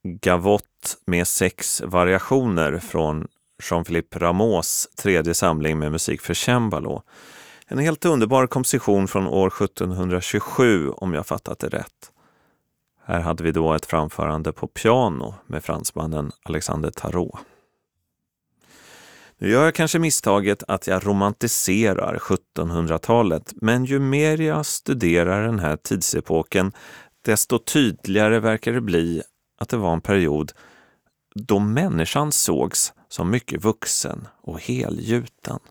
Gavotte med 6 variationer från Jean-Philippe Rameaus tredje samling med musik för cembalo. En helt underbar komposition från år 1727 om jag fattat det rätt. Här hade vi då ett framförande på piano med fransmannen Alexander Tarot. Nu gör jag kanske misstaget att jag romantiserar 1700-talet, men ju mer jag studerar den här tidsepoken, desto tydligare verkar det bli att det var en period då människan sågs som mycket vuxen och helgjuten.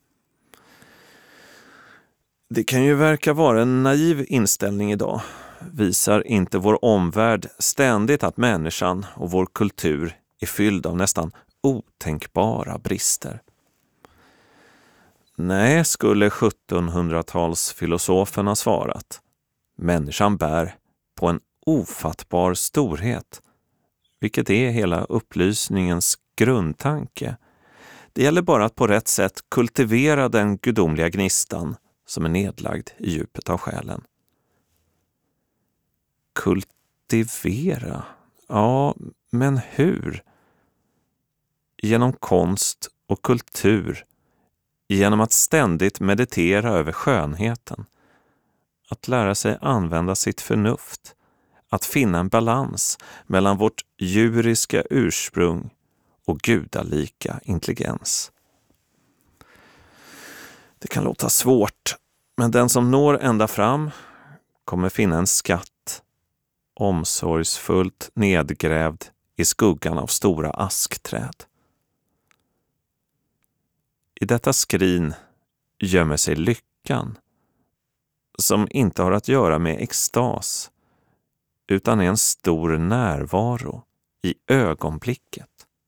Det kan ju verka vara en naiv inställning idag. Visar inte vår omvärld ständigt att människan och vår kultur är fylld av nästan otänkbara brister? Nej, skulle 1700-talsfilosoferna svarat. Människan bär på en ofattbar storhet, vilket är hela upplysningens grundtanke. Det gäller bara att på rätt sätt kultivera den gudomliga gnistan som är nedlagd i djupet av själen. Kultivera? Ja, men hur? Genom konst och kultur, genom att ständigt meditera över skönheten, att lära sig använda sitt förnuft, att finna en balans mellan vårt djuriska ursprung och gudalika intelligens. Det kan låta svårt, men den som når ända fram kommer finna en skatt, omsorgsfullt nedgrävd i skuggan av stora askträd. I detta skrin gömmer sig lyckan, som inte har att göra med extas, utan är en stor närvaro i ögonblicket.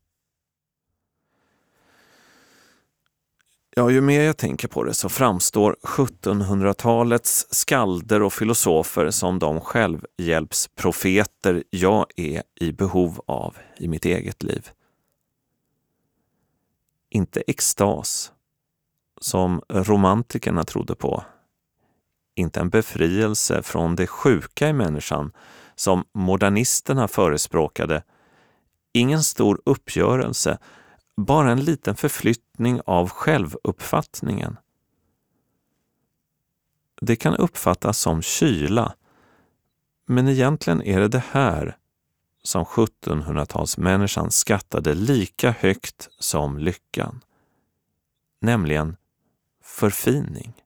Ja, ju mer jag tänker på det så framstår 1700-talets skalder och filosofer som de självhjälpsprofeter jag är i behov av i mitt eget liv. Inte extas, som romantikerna trodde på. Inte en befrielse från det sjuka i människan, som modernisterna förespråkade. Ingen stor uppgörelse, bara en liten förflyttning av självuppfattningen. Det kan uppfattas som kyla, men egentligen är det här som 1700-talsmänniskan skattade lika högt som lyckan, nämligen förfining.